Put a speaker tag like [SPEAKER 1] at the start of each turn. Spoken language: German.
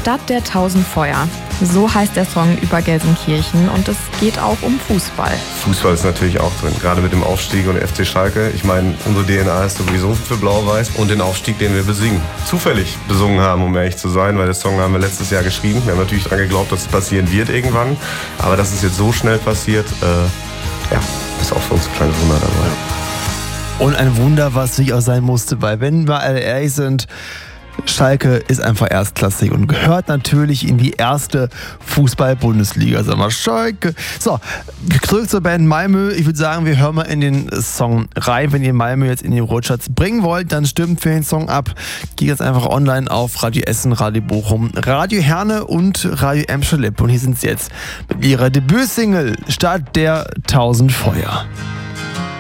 [SPEAKER 1] Stadt der 1000 Feuer. So heißt der Song über Gelsenkirchen und es geht auch um Fußball.
[SPEAKER 2] Fußball ist natürlich auch drin, gerade mit dem Aufstieg und FC Schalke. Ich meine, unsere DNA ist sowieso für Blau-Weiß und den Aufstieg, den wir besiegen. Zufällig besungen haben, um ehrlich zu sein, weil den Song haben wir letztes Jahr geschrieben. Wir haben natürlich daran geglaubt, dass es passieren wird irgendwann, aber dass es jetzt so schnell passiert, ist auch für uns ein kleines Wunder dabei.
[SPEAKER 3] Und ein Wunder, was sich auch sein musste, weil wenn wir alle ehrlich sind, Schalke ist einfach erstklassig und gehört natürlich in die erste Fußball-Bundesliga. Sag mal, Schalke. So, zurück zur Band Malmö. Ich würde sagen, wir hören mal in den Song rein. Wenn ihr Malmö jetzt in die Roadcharts bringen wollt, dann stimmt für den Song ab. Geht jetzt einfach online auf Radio Essen, Radio Bochum, Radio Herne und Radio Emscher-Lippe. Und hier sind sie jetzt mit ihrer Debütsingle Stadt der 1000 Feuer.